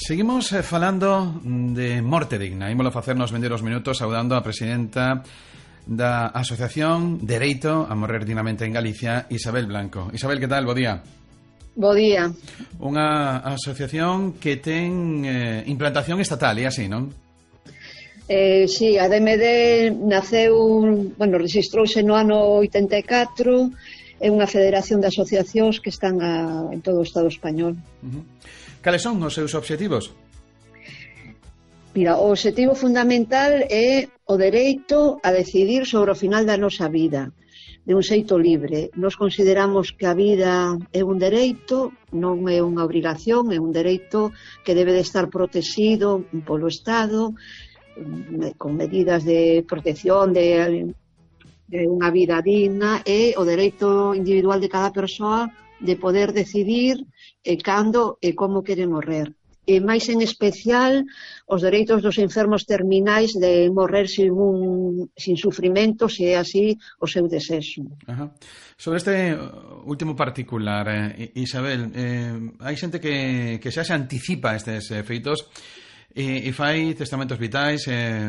Seguimos falando de morte digna. Ímolo facer nos vendeiros minutos saudando a presidenta da Asociación Dereito a Morrer Dignamente en Galicia, Isabel Blanco. Isabel, que tal? Bo día. Bo día. Unha asociación que ten implantación estatal, e así, non? Sí, a DMD registrouse no ano 84, é unha federación de asociacións que están en todo o Estado español. Cales son os seus obxectivos? Mira, o obxectivo fundamental é o dereito a decidir sobre o final da nosa vida, de un xeito libre. Nos consideramos que a vida é un dereito, non é unha obrigación, é un dereito que debe de estar protegido polo Estado, con medidas de protección de unha vida digna, e o dereito individual de cada persoa de poder decidir cando e como quere morrer. E máis en especial os dereitos dos enfermos terminais de morrer sin sufrimento, se é así o seu desexo. Sobre este último particular, Isabel, hai xente que xa se anticipa estes feitos e fai testamentos vitais,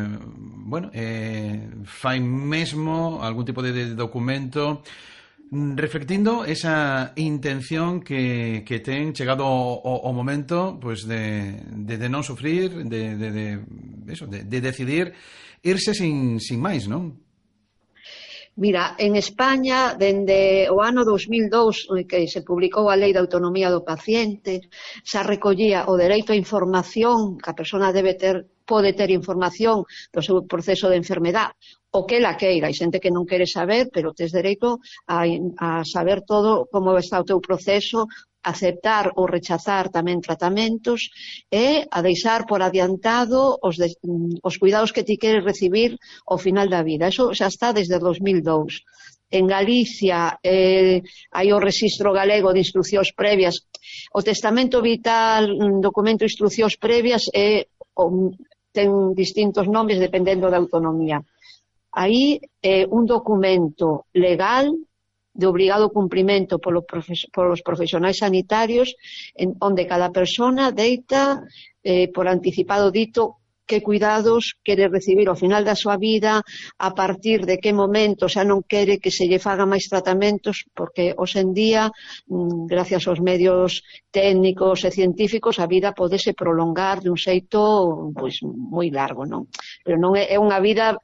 fai mesmo algún tipo de documento reflectindo esa intención que ten chegado o momento, pues, de non sufrir, de decidir irse sin máis, non? Mira, en España, dende o ano 2002, que se publicou a Lei de Autonomía do Paciente, xa recollía o dereito á información, que a persona pode ter información do seu proceso de enfermedade, o que ela queira. Hai xente que non quere saber, pero tes dereito a saber todo como está o teu proceso, aceptar ou rechazar tamén tratamentos e a deixar por adiantado os cuidados que ti queres recibir ao final da vida. Eso xa está desde 2002. En Galicia hai o Rexistro Galego de Instruccións Previas. O testamento vital, documento de instruccións previas, ten distintos nomes dependendo da autonomía. Aí é un documento legal de obrigado cumprimento polos profesionais sanitarios, onde cada persona deita por anticipado dito que cuidados quere recibir ao final da súa vida, a partir de que momento xa non quere que se lle faga máis tratamentos, porque hoxe en día, gracias aos medios técnicos e científicos, a vida podese prolongar de un xeito moi largo, non? Pero non é unha vida,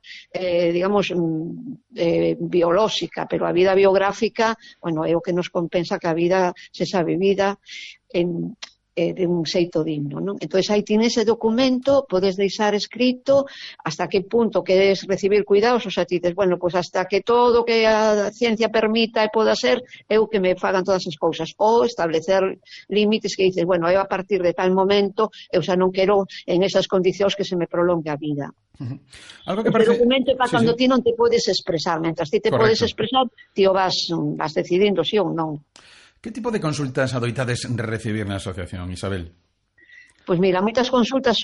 biolóxica, pero a vida biográfica, é o que nos compensa que a vida se xa vivida de un xeito digno, non? Entón, aí tienes ese documento, podes deixar escrito hasta que punto queres recibir cuidados, o sea, ti dices, hasta que todo que a ciencia permita e poda ser, eu que me fagan todas as cousas, ou establecer límites que dices, eu a partir de tal momento, eu xa non quero en esas condicións que se me prolongue a vida. Ese documento é para cando ti non te podes expresar, mentras ti te podes expresar, ti o vas decidindo si ou non. Que tipo de consultas adoitades recibir na asociación, Isabel? Pois mira, moitas consultas